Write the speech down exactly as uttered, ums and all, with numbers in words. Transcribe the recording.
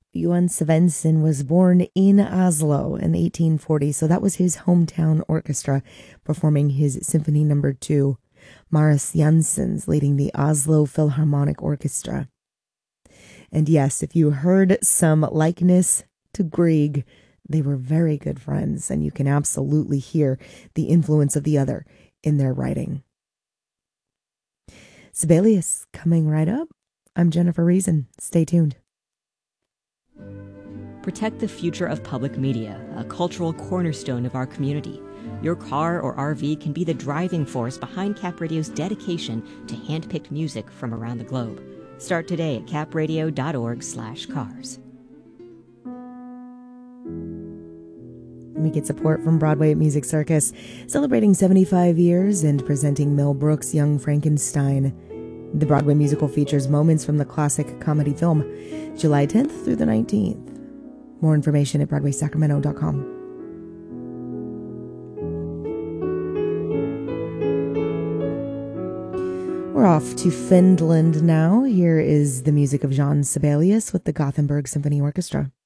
Johan Svensson was born in Oslo in eighteen forty, so that was his hometown orchestra performing his Symphony Number Two. Marius Janssen's leading the Oslo Philharmonic Orchestra. And yes, if you heard some likeness to Grieg, they were very good friends, and you can absolutely hear the influence of the other in their writing. Sibelius coming right up. I'm Jennifer Reason. Stay tuned. Protect the future of public media, a cultural cornerstone of our community. Your car or R V can be the driving force behind Cap Radio's dedication to hand-picked music from around the globe. Start today at capradio.org slash cars. We get support from Broadway at Music Circus, celebrating seventy-five years and presenting Mel Brooks' Young Frankenstein. The Broadway musical features moments from the classic comedy film, July tenth through the nineteenth. More information at broadway sacramento dot com. We're off to Finland now. Here is the music of Jean Sibelius with the Gothenburg Symphony Orchestra.